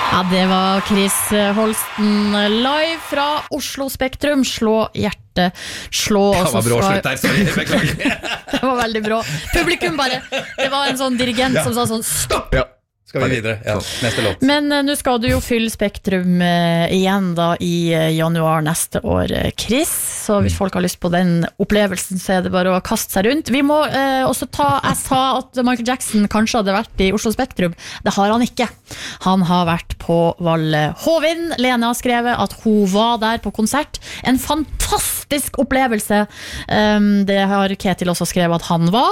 Ja, det var Chris Holsten live fra Oslo Spektrum. Slå hjertet, slå. Det var bra slutt der, sorry, beklager. Det var veldig bra. Publikum bare, det var en sånn dirigent som sa sånn, stopp! Ja. Skal vi videre? Ja, neste låt. Men nå skal du jo fylle Spektrum igjen da i januar neste år, Chris. Så hvis folk har lyst på den opplevelsen, så er det bare å kaste seg rundt. Vi må også jeg sa at Michael Jackson kanskje hadde vært i Oslo Spektrum. Det har han ikke. Han har vært på Valle Hovin. Lene har skrevet at hun var der på konsert. En fantastisk opplevelse. Det har Ketil også skrevet at han var.